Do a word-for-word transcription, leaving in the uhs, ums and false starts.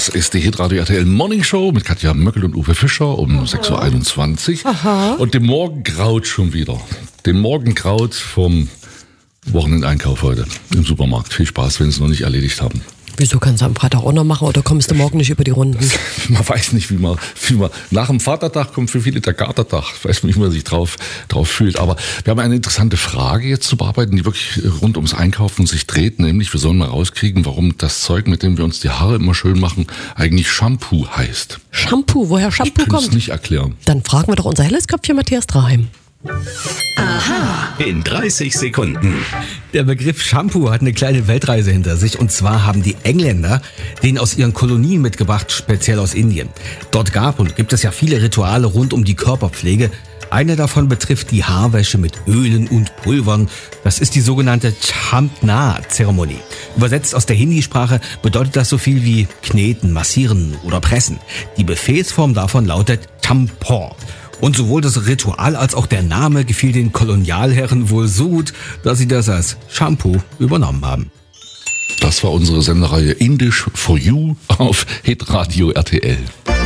Das ist die Hitradio R T L Morning Show mit Katja Möckel und Uwe Fischer um sechs Uhr einundzwanzig. Aha. Und dem Morgen graut schon wieder. Dem Morgen graut vom Wochenendeinkauf heute im Supermarkt. Viel Spaß, wenn Sie es noch nicht erledigt haben. Wieso kannst du am Freitag auch noch machen oder kommst du morgen nicht über die Runden? Man weiß nicht, wie man, wie man nach dem Vatertag kommt für viele der Katertag. Ich weiß nicht, wie man sich drauf, drauf fühlt. Aber wir haben eine interessante Frage jetzt zu bearbeiten, die wirklich rund ums Einkaufen sich dreht. Nämlich, wir sollen mal rauskriegen, warum das Zeug, mit dem wir uns die Haare immer schön machen, eigentlich Shampoo heißt. Shampoo? Woher Shampoo ich kommt? Ich kann es nicht erklären. Dann fragen wir doch unser helles Köpfchen Matthias Draheim. Aha. In dreißig Sekunden. Der Begriff Shampoo hat eine kleine Weltreise hinter sich. Und zwar haben die Engländer den aus ihren Kolonien mitgebracht, speziell aus Indien. Dort gab und gibt es ja viele Rituale rund um die Körperpflege. Eine davon betrifft die Haarwäsche mit Ölen und Pulvern. Das ist die sogenannte Champna-Zeremonie. Übersetzt aus der Hindi-Sprache bedeutet das so viel wie kneten, massieren oder pressen. Die Befehlsform davon lautet Champor. Und sowohl das Ritual als auch der Name gefiel den Kolonialherren wohl so gut, dass sie das als Shampoo übernommen haben. Das war unsere Sendereihe Indisch for You auf Hitradio R T L.